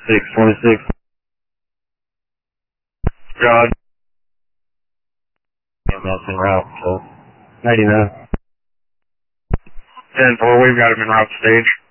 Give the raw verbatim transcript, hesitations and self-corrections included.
six twenty-six. God. And that's en route, so ninety-nine. ten four, we've got him en route stage.